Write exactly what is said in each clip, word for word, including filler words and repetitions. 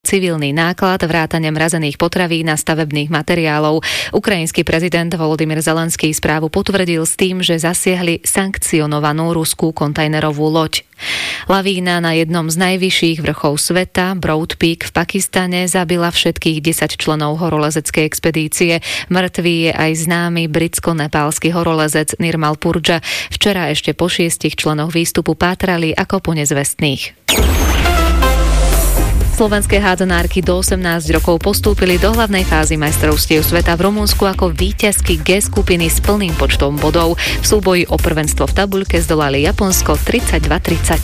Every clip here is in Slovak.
civilný náklad vrátane mrazených potravín a stavebných materiálov. Ukrajinský prezident Volodymyr Zelenský správu potvrdil s tým, že zasiahli sankcionovanú ruskú kontajnerovú loď. Lavína na jednom z najvyšších vrchov sveta, Broad Peak v Pakistane, zabila všetkých desať členov horolezeckej expedície. Mŕtvý je aj známy britsko-nepálsky horolezec Nirmal Purja. Včera ešte po šiestich členoch výstupu pátrali ako po nezvestných. Slovenské hádzanárky do osemnásť rokov postúpili do hlavnej fázy majstrovstiev sveta v Rumunsku ako víťazky G skupiny s plným počtom bodov. V súboji o prvenstvo v tabuľke zdolali Japonsko tridsaťdva tridsať.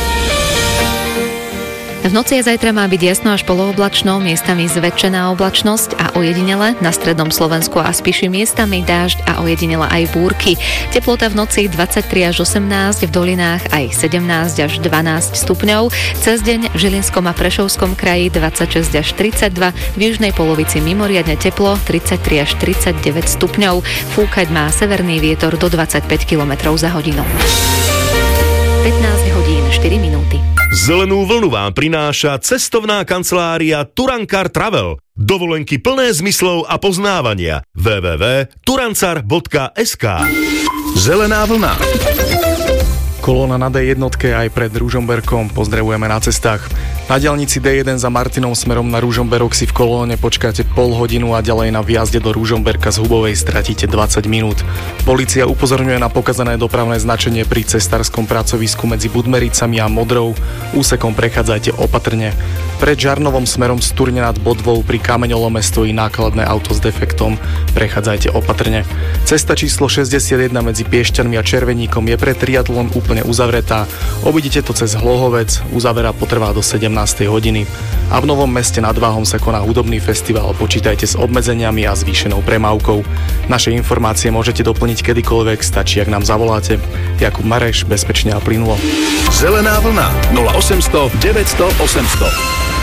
V noci a zajtra má byť jasno až polooblačno, miestami zväčšená oblačnosť a ojedinele na strednom Slovensku a Spiši miestami dážď a ojedinele aj búrky. Teplota v noci dvadsaťtri až osemnásť, v dolinách aj sedemnásť až dvanásť stupňov. Cez deň v Žilinskom a Prešovskom kraji dvadsaťšesť až tridsaťdva, v južnej polovici mimoriadne teplo tridsaťtri až tridsaťdeväť stupňov. Fúkať má severný vietor do dvadsaťpäť kilometrov za hodinu. pätnásť hodín štyri minúty. Zelenú vlnu vám prináša cestovná kancelária Turankar Travel. Dovolenky plné zmyslov a poznávania. w w w bodka turancar bodka es ká. Zelená vlna. Kolóna na dé jednotke aj pred Ružomberkom. Pozdravujeme na cestách. Na diaľnici dé jeden za Martinom smerom na Ružomberok si v kolóne počkáte pol hodinu a ďalej na vjazde do Ružomberka z Hubovej stratíte dvadsať minút. Polícia upozorňuje na pokazané dopravné značenie pri cesárskom pracovisku medzi Budmericami a Modrou. Úsekom prechádzajte opatrne. Pred Žarnovom smerom z Turne nad Bodvou pri kameňolome stojí nákladné auto s defektom. Prechádzajte opatrne. Cesta číslo šesťdesiatjeden medzi Piešťanmi a Červeníkom je pre triatlon úplne uzavretá. Obidite to cez Hlohovec, uzavera potrvá do sedemnástej hodiny. A v Novom Meste nad Váhom sa koná hudobný festival, počítajte s obmedzeniami a zvýšenou premávkou. Naše informácie môžete doplniť kedykoľvek, stačí, ak nám zavoláte. Jakub Mareš, bezpečne a plynulo. Zelená vlna nula osemsto deväťsto osemsto.